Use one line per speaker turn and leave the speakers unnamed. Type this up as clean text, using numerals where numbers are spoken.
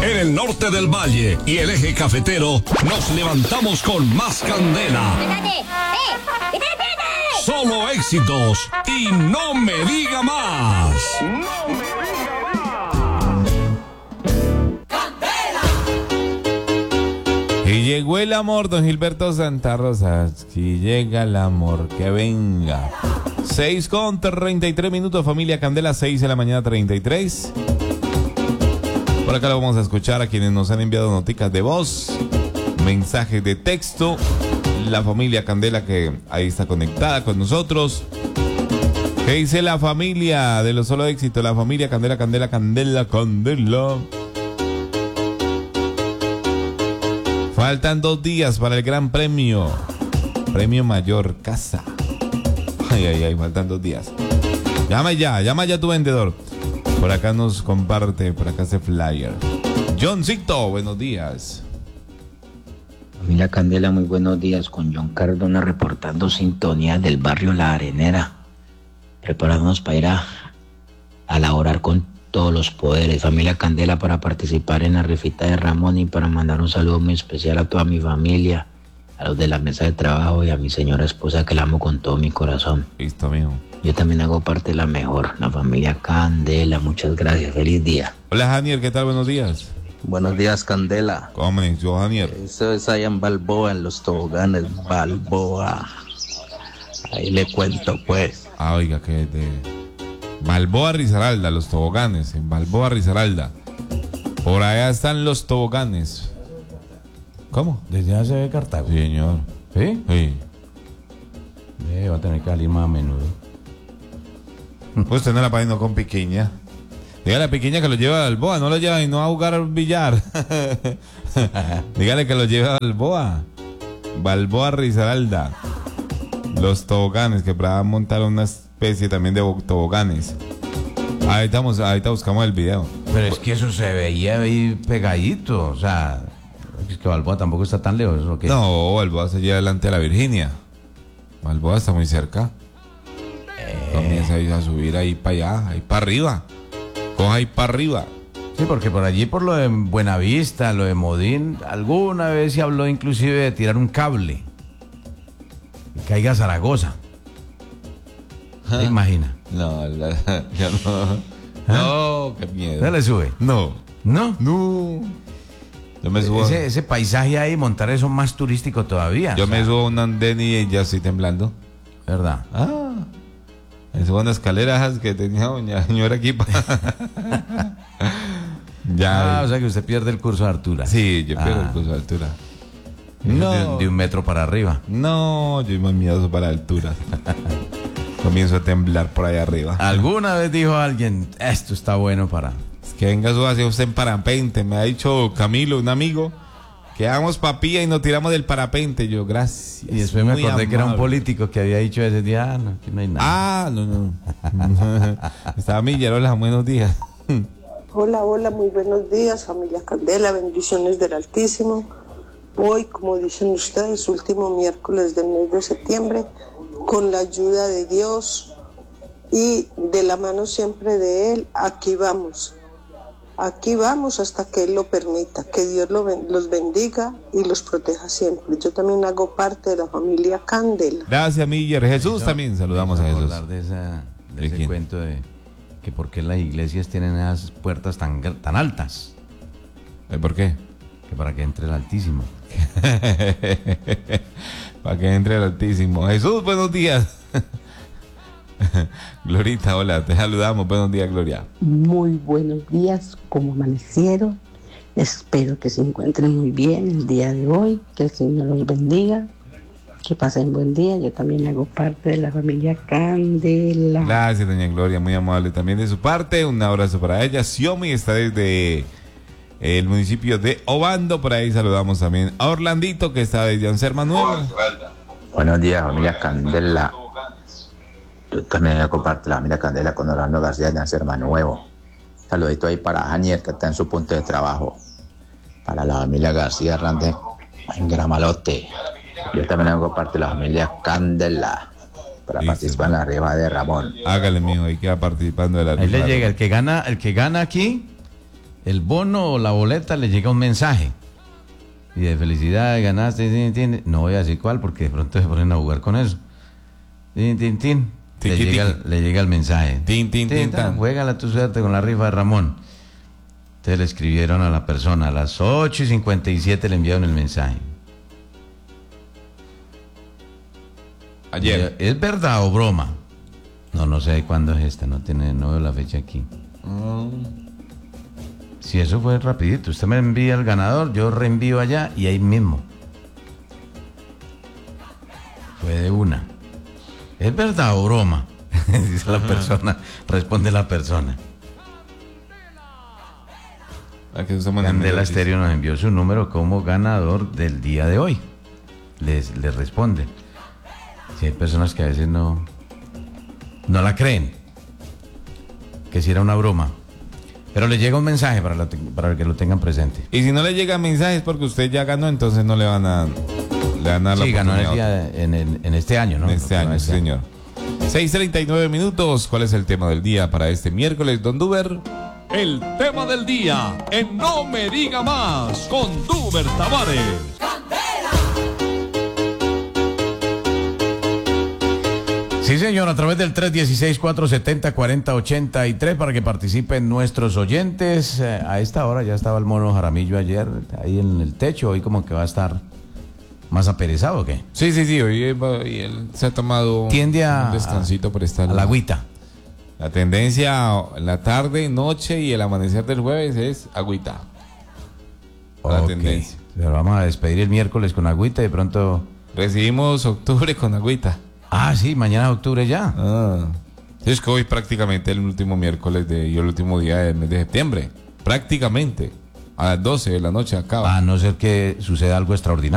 En el norte del valle y el eje cafetero nos levantamos con más candela. Solo éxitos y no me diga más.
Y llegó el amor, don Gilberto Santa Rosa. Si llega el amor, que venga. 6:33 familia Candela, 6 de la mañana 33. Por acá lo vamos a escuchar a quienes nos han enviado noticas de voz, mensajes de texto. La familia Candela que ahí está conectada con nosotros. ¿Qué dice la familia de los solo éxito? La familia Candela, Candela, Candela, Candela. Faltan 2 días para el gran premio. Premio Mayor Casa. Ay, faltan 2 días. Llama ya tu vendedor. Por acá nos comparte, por acá hace flyer. Johncito, buenos días.
Familia Candela, muy buenos días. Con John Cardona reportando sintonía del barrio La Arenera. Preparándonos para ir a laborar con todos los poderes. Familia Candela, para participar en la rifita de Ramón y para mandar un saludo muy especial a toda mi familia, a los de la mesa de trabajo y a mi señora esposa que la amo con todo mi corazón.
Listo, mijo.
Yo también hago parte de la mejor, la familia Candela. Muchas gracias, feliz día.
Hola, Janier, ¿qué tal? Buenos días.
Buenos días, Candela.
¿Cómo me dijo, Janier?
Eso es allá en Balboa, en los toboganes, Balboa. Ahí le cuento, pues.
Oiga, que de Balboa Risaralda, los toboganes, en Balboa Risaralda. Por allá están los toboganes. ¿Cómo?
Desde allá se ve Cartago.
Sí, señor.
¿Sí?
Sí.
Va a tener que salir más a menudo.
Usted no la paga con Piquiña. Dígale a Piquiña que lo lleve a Balboa, no lo lleva y no a jugar al billar. Dígale que lo lleve a Balboa. Balboa Risaralda. Los toboganes, que para montar una especie también de toboganes. Ahorita buscamos el video.
Pero es que eso se veía ahí pegadito, o sea, es que Balboa tampoco está tan lejos, ¿o qué?
No, Balboa se lleva delante a la Virginia. Balboa está muy cerca. Comienza a subir ahí para allá, ahí para arriba. Coja ahí para arriba.
Sí, porque por allí, por lo de Buenavista, lo de Modín, alguna vez se habló inclusive de tirar un cable y caiga a Zaragoza. ¿Se imagina?
No, ya no. No, qué miedo.
¿Se le sube?
No.
¿No?
No. Yo me subo.
Ese paisaje ahí, montar eso más turístico todavía.
Yo me subo a un andén y ya estoy temblando.
¿Verdad?
Me subo a una escalera que tenía doña señora aquí. Ya.
O sea que usted pierde el curso de altura.
Sí, yo pierdo el curso de altura.
No. De 1 metro para arriba.
No, yo soy más miedoso para la altura. Comienzo a temblar por ahí arriba.
¿Alguna vez dijo alguien, esto está bueno para...?
Es que venga su hacia usted en parapente. Me ha dicho Camilo, un amigo, que hagamos papilla y nos tiramos del parapente. Yo, gracias.
Y después me acordé que era un político que había dicho ese día, no, aquí no hay nada.
No. Estaba Millarola, buenos días.
Hola, muy buenos días, familia Candela, bendiciones del Altísimo. Hoy, como dicen ustedes, último miércoles del mes de septiembre, con la ayuda de Dios y de la mano siempre de Él, aquí vamos hasta que Él lo permita, que Dios los bendiga y los proteja siempre. Yo también hago parte de la familia Candela.
Gracias, Miller. Jesús también, saludamos a Jesús.
De ese cuento de que por qué las iglesias tienen esas puertas tan altas.
¿Por qué?
Que para que entre el Altísimo.
Para que entre el Altísimo. Jesús, buenos días. Glorita, hola, te saludamos. Buenos días, Gloria.
Muy buenos días, ¿cómo amanecieron? Espero que se encuentren muy bien el día de hoy, que el Señor los bendiga, que pasen buen día. Yo también hago parte de la familia Candela.
Gracias, doña Gloria, muy amable también de su parte. Un abrazo para ella. Xiomi está desde el municipio de Obando. Por ahí saludamos también a Orlandito, que está desde Anserma Nuevo.
Buenos días, familia Candela. Yo también hago parte de la familia Candela con Orlando García de Anserma Nuevo. Saludito ahí para Janier, que está en su punto de trabajo. Para la familia García Hernández en Gramalote. Yo también hago parte de la familia Candela para participar en la rifa de Ramón.
Hágale, mijo, ahí queda participando de la rifa.
Ahí le llega, el que gana aquí, el bono o la boleta le llega un mensaje. Y de felicidad, ganaste, tin, tin. No voy a decir cuál porque de pronto se ponen a jugar con eso. Tin, tin, tin. Le llega el mensaje.
Tin, tin, tin, tan.
Juégala tu suerte con la rifa de Ramón. Entonces le escribieron a la persona. A las 8:57 le enviaron el mensaje.
Ayer.
¿Es verdad o broma? No sé cuándo es esta. No veo la fecha aquí. Si eso fue rapidito. Usted me envía el ganador, yo reenvío allá y ahí mismo. Fue de una. ¿Es verdad o broma? Dice la persona, responde la persona. Candela Estéreo nos envió su número como ganador del día de hoy. Les responde. Si hay personas que a veces no la creen, que si era una broma. Pero le llega un mensaje para que lo tengan presente.
Y si no le llega mensaje es porque usted ya ganó, entonces no le van a dar la
oportunidad. Sí, ganó en este año, ¿no?
En este año, sí, señor. 6:39 minutos. ¿Cuál es el tema del día para este miércoles, don Duber?
El tema del día en No Me Diga Más con Duber Tavares.
Sí, señor, a través del 316-470-4083 para que participen nuestros oyentes. A esta hora ya estaba el mono Jaramillo ayer ahí en el techo. Hoy como que va a estar más aperezado, ¿o qué?
Sí. Hoy él se ha tomado un descansito por estar
a la agüita.
La tendencia en la tarde, noche y el amanecer del jueves es agüita. La tendencia.
Pero vamos a despedir el miércoles con agüita y de pronto...
Recibimos octubre con agüita.
Ah, sí, mañana es octubre ya.
Es que hoy prácticamente el último miércoles y el último día del mes de septiembre. Prácticamente. A las 12 de la noche acaba.
A no ser que suceda algo extraordinario.